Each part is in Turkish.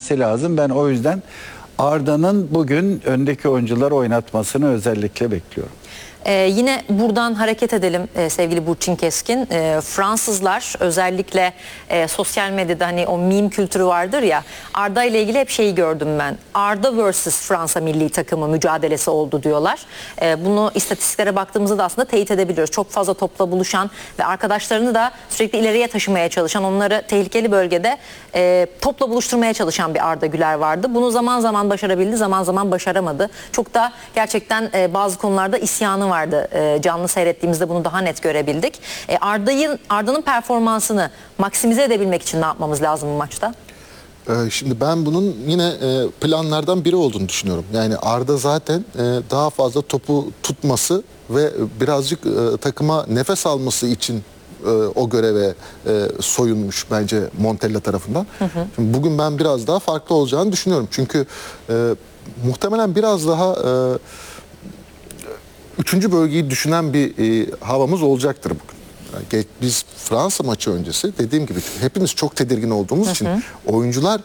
gelmesi lazım. Ben o yüzden Arda'nın bugün öndeki oyuncuları oynatmasını özellikle bekliyorum. Yine buradan hareket edelim sevgili Burçin Keskin. Fransızlar özellikle sosyal medyada hani o meme kültürü vardır ya, Arda ile ilgili hep şeyi gördüm ben. Arda vs Fransa milli takımı mücadelesi oldu diyorlar. Bunu istatistiklere baktığımızda da aslında teyit edebiliyoruz. Çok fazla topla buluşan ve arkadaşlarını da sürekli ileriye taşımaya çalışan, onları tehlikeli bölgede topla buluşturmaya çalışan bir Arda Güler vardı. Bunu zaman zaman başarabildi, zaman zaman başaramadı. Çok da gerçekten bazı konularda isyanı vardı. Canlı seyrettiğimizde bunu daha net görebildik. Arda'nın performansını maksimize edebilmek için ne yapmamız lazım bu maçta? Şimdi ben bunun yine planlardan biri olduğunu düşünüyorum. Yani Arda zaten daha fazla topu tutması ve birazcık takıma nefes alması için o göreve soyunmuş bence Montella tarafından. Şimdi bugün ben biraz daha farklı olacağını düşünüyorum. Çünkü muhtemelen biraz daha üçüncü bölgeyi düşünen bir havamız olacaktır bugün. Yani biz Fransa maçı öncesi dediğim gibi hepimiz çok tedirgin olduğumuz için oyuncular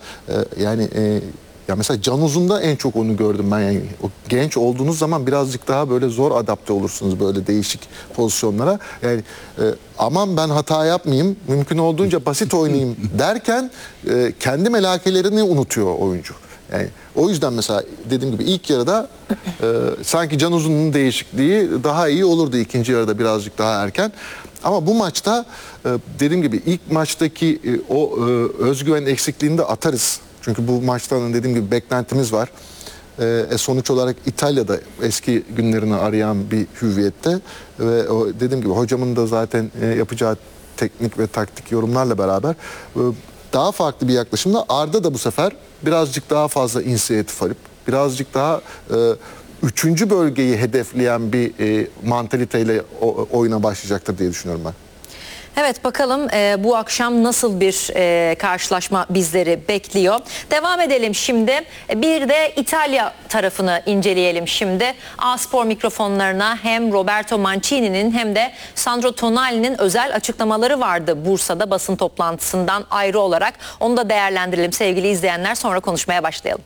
ya mesela Can Uzun'da en çok onu gördüm ben. Yani o genç olduğunuz zaman birazcık daha böyle zor adapte olursunuz böyle değişik pozisyonlara. Yani aman ben hata yapmayayım, mümkün olduğunca basit oynayayım derken kendi melekelerini unutuyor oyuncu. Yani o yüzden mesela dediğim gibi ilk yarıda sanki Can Uzun'un değişikliği daha iyi olurdu, ikinci yarıda birazcık daha erken. Ama bu maçta dediğim gibi ilk maçtaki o özgüven eksikliğini de atarız. Çünkü bu maçtan dediğim gibi beklentimiz var. Sonuç olarak İtalya'da eski günlerini arayan bir hüviyette ve dediğim gibi hocamın da zaten yapacağı teknik ve taktik yorumlarla beraber daha farklı bir yaklaşımla Arda da bu sefer birazcık daha fazla inisiyatif alıp birazcık daha üçüncü bölgeyi hedefleyen bir mantaliteyle oyuna başlayacaktır diye düşünüyorum ben. Evet, bakalım bu akşam nasıl bir karşılaşma bizleri bekliyor. Devam edelim şimdi. Bir de İtalya tarafını inceleyelim şimdi. A-Spor mikrofonlarına hem Roberto Mancini'nin hem de Sandro Tonali'nin özel açıklamaları vardı Bursa'da basın toplantısından ayrı olarak. Onu da değerlendirelim sevgili izleyenler, sonra konuşmaya başlayalım.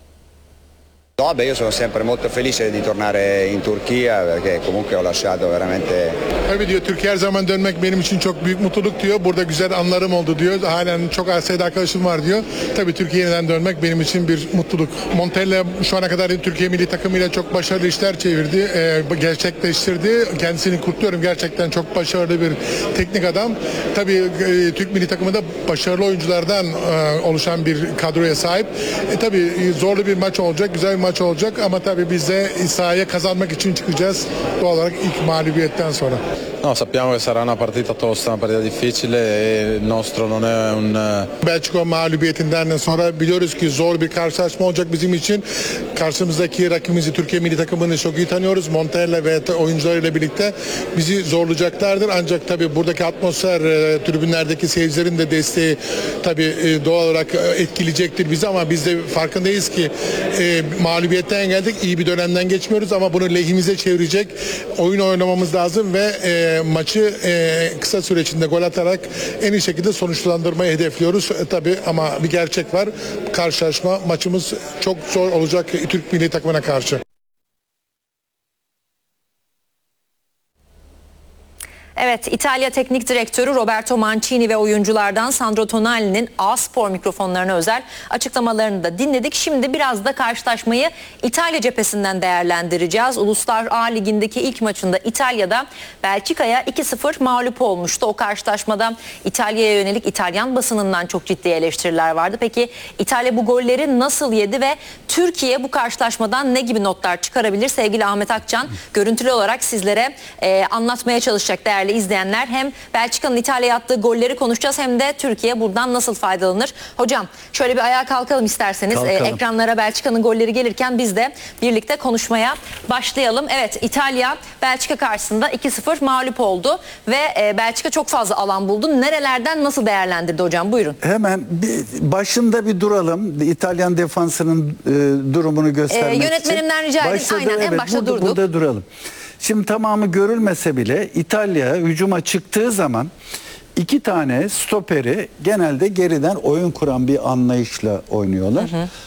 No, io sono sempre molto felice di tornare in Turchia perché comunque ho lasciato veramente. Tabii diyor, Türkiye her zaman dönmek benim için çok büyük mutluluk diyor. Burada güzel anlarım oldu diyor. Halen çok sayıda arkadaşım var diyor. Tabii Türkiye'ye yeniden dönmek benim için bir mutluluk. Montella şu ana kadar Türkiye milli takımıyla çok başarılı işler çevirdi, gerçekleştirdi. Kendisini kutluyorum. Gerçekten çok başarılı bir teknik adam. Tabii Türk milli takımı da başarılı oyunculardan oluşan bir kadroya sahip. Tabii zorlu bir maç olacak, güzel bir maç olacak ama tabii biz de sahaya kazanmak için çıkacağız doğal olarak ilk mağlubiyetten sonra. No, sappiamo che sarà una partita tosta, una partita difficile e il nostro non è un... Belçika mağlubiyetinden sonra biliyoruz ki zor bir karşılaşma olacak bizim için. Karşımızdaki rakibimizi, Türkiye milli takımını çok iyi tanıyoruz. Montella ve oyuncularıyla birlikte bizi zorlayacaklardır. Ancak tabii buradaki atmosfer, tribünlerdeki seyircilerin de desteği tabii doğal olarak etkileyecektir bizi ama biz de farkındayız ki mağlubiyetten geldik, iyi bir dönemden geçmiyoruz ama bunu lehimize çevirecek oyun oynamamız lazım ve maçı kısa süre içinde gol atarak en iyi şekilde sonuçlandırmayı hedefliyoruz. Tabii ama bir gerçek var. Karşılaşma, maçımız çok zor olacak Türk milli takımına karşı. Evet, İtalya Teknik Direktörü Roberto Mancini ve oyunculardan Sandro Tonali'nin A-Spor mikrofonlarına özel açıklamalarını da dinledik. Şimdi biraz da karşılaşmayı İtalya cephesinden değerlendireceğiz. Uluslar A Ligi'ndeki ilk maçında İtalya'da Belçika'ya 2-0 mağlup olmuştu. O karşılaşmada İtalya'ya yönelik İtalyan basınından çok ciddi eleştiriler vardı. Peki İtalya bu golleri nasıl yedi ve Türkiye bu karşılaşmadan ne gibi notlar çıkarabilir? Sevgili Ahmet Akcan görüntülü olarak sizlere anlatmaya çalışacak değerli izleyenler. Hem Belçika'nın İtalya'ya attığı golleri konuşacağız hem de Türkiye buradan nasıl faydalanır? Hocam şöyle bir ayağa kalkalım isterseniz. Kalkalım. Ekranlara Belçika'nın golleri gelirken biz de birlikte konuşmaya başlayalım. Evet, İtalya Belçika karşısında 2-0 mağlup oldu ve Belçika çok fazla alan buldu. Nerelerden nasıl değerlendirdi hocam? Buyurun. Hemen başında bir duralım. İtalyan defansının durumunu göstermek için. Yönetmenimden rica edeyim. Aynen, en başta durduk. Burada duralım. Şimdi tamamı görülmese bile İtalya hücuma çıktığı zaman iki tane stoperi genelde geriden oyun kuran bir anlayışla oynuyorlar.